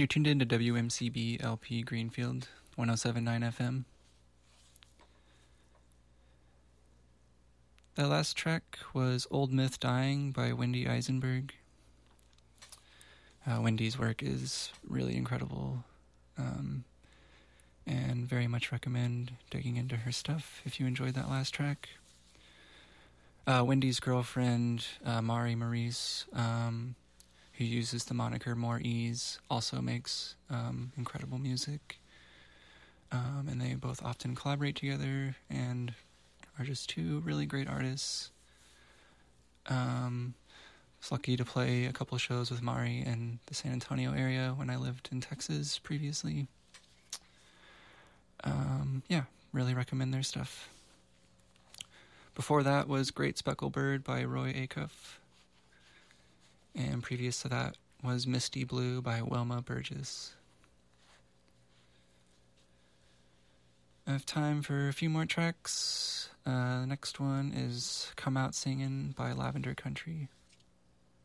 You're tuned in to WMCB LP Greenfield, 107.9 FM. That last track was Old Myth Dying by Wendy Eisenberg. Wendy's work is really incredible, and very much recommend digging into her stuff if you enjoyed that last track. Wendy's girlfriend, Mari Maurice, who uses the moniker More Ease, also makes incredible music. And they both often collaborate together and are just two really great artists. I was lucky to play a couple shows with Mari in the San Antonio area when I lived in Texas previously. Yeah, really recommend their stuff. Before that was Great Speckled Bird by Roy Acuff. And previous to that was Misty Blue by Wilma Burgess. I have time for a few more tracks. The next one is Come Out Singin' by Lavender Country.